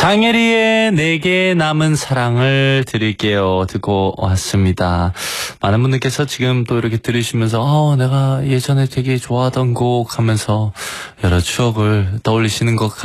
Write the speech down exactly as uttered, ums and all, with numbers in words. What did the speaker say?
강예리의 내게 남은 사랑을 드릴게요. 듣고 왔습니다. 많은 분들께서 지금 또 이렇게 들으시면서 어, 내가 예전에 되게 좋아하던 곡 하면서 여러 추억을 떠올리시는 것